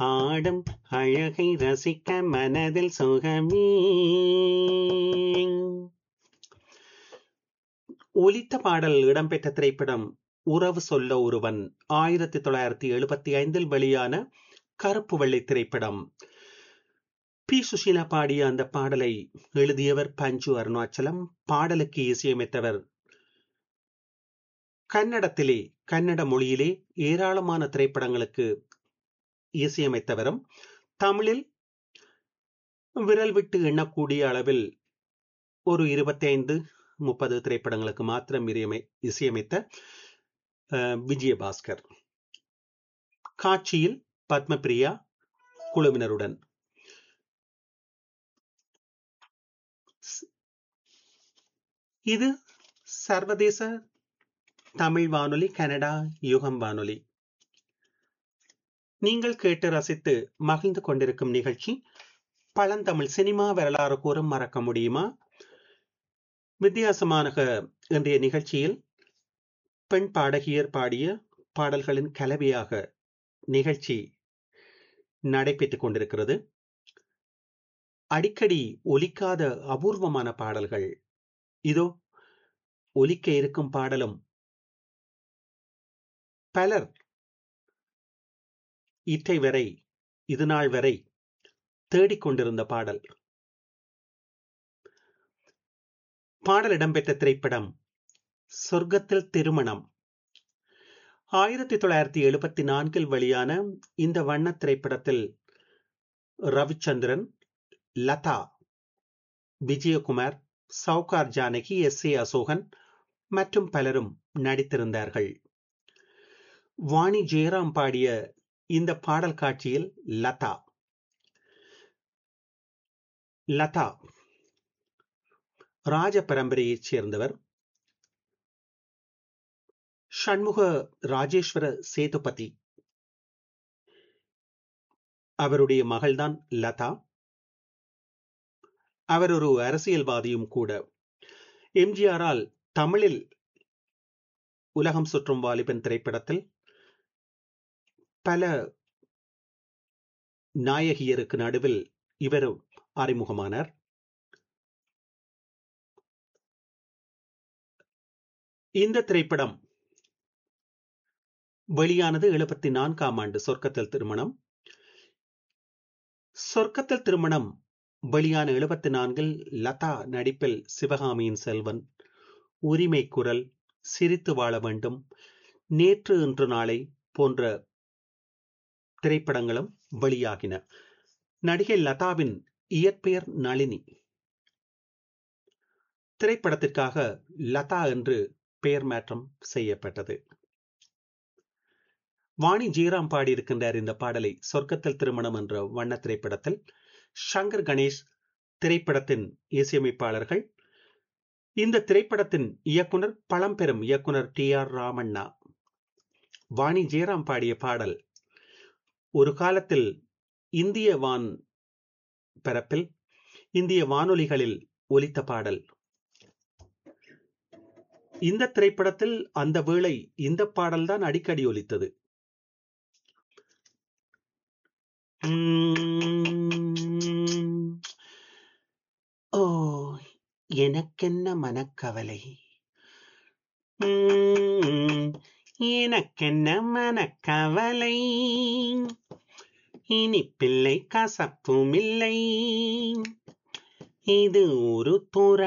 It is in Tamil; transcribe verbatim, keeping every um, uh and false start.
ஆடும் அழகை ரசிக்க மனதில் சுகமே. ஒலித்த பாடல் இடம்பெற்ற திரைப்படம் உறவு சொல்ல ஒருவன். ஆயிரத்தி தொள்ளாயிரத்தி எழுபத்தி ஐந்தில் வெளியான கருப்பு வெள்ளை திரைப்படம். பி சுஷீலா பாடிய அந்த பாடலை எழுதியவர் பஞ்சு அருணாச்சலம். பாடலுக்கு இசையமைத்தவர் கன்னடத்திலே கன்னட மொழியிலே ஏராளமான திரைப்படங்களுக்கு இசையமைத்தவரும், தமிழில் விரல் விட்டு எண்ணக்கூடிய அளவில் ஒரு இருபத்தி ஐந்து முப்பது திரைப்படங்களுக்கு மாத்திரம் இசையமைத்த விஜயபாஸ்கர். காட்சியில் பத்மபிரியா குழுவினருடன். இது சர்வதேச தமிழ் வானொலி, கனடா யுகம் வானொலி. நீங்கள் கேட்டு ரசித்து மகிழ்ந்து கொண்டிருக்கும் நிகழ்ச்சி பழந்தமிழ் சினிமா வரலாறு கூறும் மறக்க முடியுமா. வித்தியாசமான இன்றைய நிகழ்ச்சியில் பெண் பாடகியர் பாடிய பாடல்களின் கலவையாக நிகழ்ச்சி நடைபெற்றுக் கொண்டிருக்கிறது. அடிக்கடி ஒலிக்காத அபூர்வமான பாடல்கள். இதோ ஒலிக்க இருக்கும் பாடலும் பலர் இற்றை வரை இது நாள் வரை தேடிக்கொண்டிருந்த பாடல். பாடல் இடம்பெற்ற திரைப்படம் சொர்க்கத்தில் திருமணம். ஆயிரத்தி தொள்ளாயிரத்தி எழுபத்தி நான்கில் வெளியான இந்த வண்ண திரைப்படத்தில் ரவிச்சந்திரன், லதா, விஜயகுமார், சவுகார் ஜானகி, எஸ் ஏ அசோகன் மற்றும் பலரும் நடித்திருந்தார்கள். வாணி ஜெயராம் பாடிய இந்த பாடல் காட்சியில் லதா லதா ராஜ பரம்பரையைச் சேர்ந்தவர். ஷண்முக ராஜேஸ்வர சேதுபதி அவருடைய மகள்தான் லதா. அவர் ஒரு அரசியல்வாதியும் கூட. எம்ஜிஆரால் தமிழில் உலகம் சுற்றும் வாலிபன் திரைப்படத்தில் பல நாயகியருக்கு நடுவில் இவர் அறிமுகமானார். இந்த திரைப்படம் வெளியானது எழுபத்தி நான்காம் ஆண்டு. சொர்க்கத்தில் திருமணம். சொர்க்கத்தில் திருமணம் வெளியான எழுபத்தி நான்கில் லதா நடிப்பில் சிவகாமியின் செல்வன், உரிமை குரல், சிரித்து வாழ வேண்டும், நேற்று இன்று நாளை போன்ற திரைப்படங்களும் வெளியாகின. நடிகை லதாவின் இயற்பெயர் நளினி. திரைப்படத்திற்காக லதா என்று பெயர் மாற்றம் செய்யப்பட்டது. வாணி ஜெயராம் பாடியிருக்கின்றார் இந்த பாடலை சொர்க்கத்தில் திருமணம் என்ற வண்ண திரைப்படத்தில். சங்கர் கணேஷ் திரைப்படத்தின் இசையமைப்பாளர்கள். இந்த திரைப்படத்தின் இயக்குனர் பழம்பெரும் இயக்குனர் டி ஆர் ராமண்ணா. வாணி ஜெயராம் பாடிய பாடல் ஒரு காலத்தில் இந்திய வான் பரப்பில் இந்திய வானொலிகளில் ஒலித்த பாடல். இந்த திரைப்படத்தில் அந்த வேளை இந்த பாடல்தான் அடிக்கடி ஒலித்தது. ஓ எனக்கென்ன மனக்கவலை, எனக்கென்ன மனக்கவலை, இனிப்பில்லை கசப்பும் இல்லை, இது ஒரு தோற